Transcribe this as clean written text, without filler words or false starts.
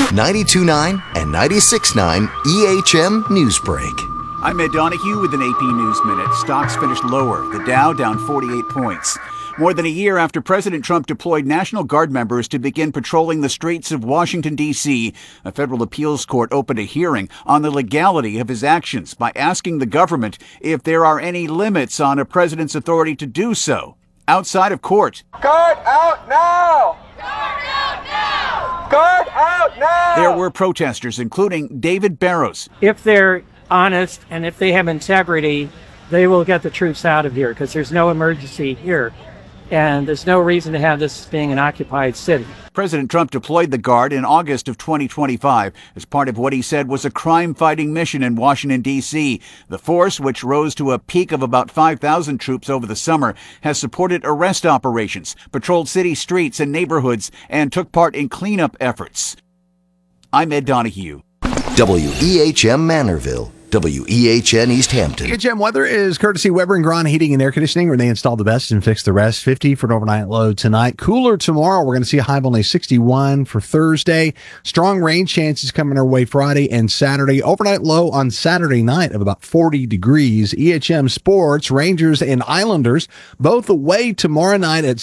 92.9 and 96.9 EHM Newsbreak. I'm Ed Donahue with an AP News Minute. Stocks finished lower. The Dow down 48 points. More than a year after President Trump deployed National Guard members to begin patrolling the streets of Washington, D.C., a federal appeals court opened a hearing on the legality of his actions by asking the government if there are any limits on a president's authority to do so. Outside of court. Guard out now! Guard out now! Guard out now! There were protesters, including David Barrows. If they're honest and if they have integrity, they will get the troops out of here because there's no emergency here. And there's no reason to have this being an occupied city. President Trump deployed the Guard in August of 2025 as part of what he said was a crime-fighting mission in Washington, D.C. The force, which rose to a peak of about 5,000 troops over the summer, has supported arrest operations, patrolled city streets and neighborhoods, and took part in cleanup efforts. I'm Ed Donahue. WEHM Manorville. WEHN East Hampton. EHM weather is courtesy Weber and Gron Heating and Air Conditioning, where they install the best and fix the rest. 50 for an overnight low tonight. Cooler tomorrow. We're going to see a high of only 61 for Thursday. Strong rain chances coming our way Friday and Saturday. Overnight low on Saturday night of about 40 degrees. EHM Sports, Rangers and Islanders both away tomorrow night at